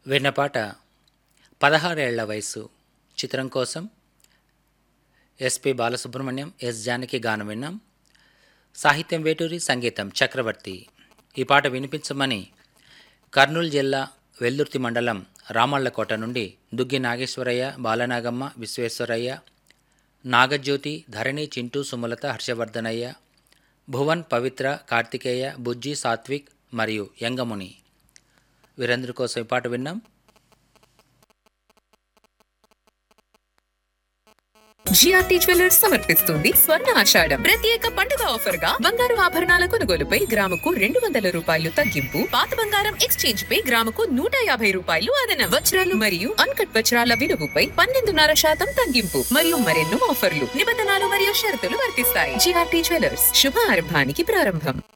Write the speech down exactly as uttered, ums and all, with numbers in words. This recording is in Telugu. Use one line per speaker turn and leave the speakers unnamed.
విన్నపాట పదహారేళ్ల వయసు చిత్రం కోసం ఎస్పి బాలసుబ్రహ్మణ్యం, ఎస్ జానకి గానం విన్నాం. సాహిత్యం వేటూరి, సంగీతం చక్రవర్తి. ఈ పాట వినిపించమని కర్నూలు జిల్లా వెల్దుర్తి మండలం రామళ్ళకోట నుండి దుగ్గి నాగేశ్వరయ్య, బాలనాగమ్మ, విశ్వేశ్వరయ్య, నాగజ్యోతి, ధరణి, చింటూ, సుమలత, హర్షవర్ధనయ్య, భువన్, పవిత్ర, కార్తికేయ, బుజ్జి, సాత్విక్ మరియు యంగముని వీరందరి కోసం ఈ పాట విన్నాం.
జిఆర్టీ జ్యువెలర్స్ సమర్పిస్తుంది స్వర్ణ ఆషాఢం ప్రత్యేక పండుగ ఆఫర్ గా బంగారు ఆభరణాల కొనుగోలుపై గ్రాముకు రెండు వందల రూపాయలు తగ్గింపు, పాత బంగారం ఎక్స్చేంజ్ పై గ్రాముకు నూట యాభై రూపాయలు అదనం, వజ్రాలు మరియు అన్కట్ వజ్రాల విలువపై పన్నెండున్నర శాతం తగ్గింపు మరియు మరెన్నో ఆఫర్లు, నిబంధనలు మరియు షరతులు వర్తిస్తాయి. జిఆర్టీ జ్యువెలర్స్ శుభ ఆరంభానికి ప్రారంభం.